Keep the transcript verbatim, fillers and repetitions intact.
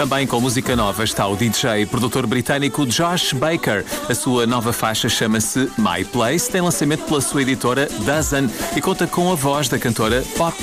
Também com música nova está o D J e produtor britânico Josh Baker. A sua nova faixa chama-se My Place, tem lançamento pela sua editora Dozen e conta com a voz da cantora Poppy.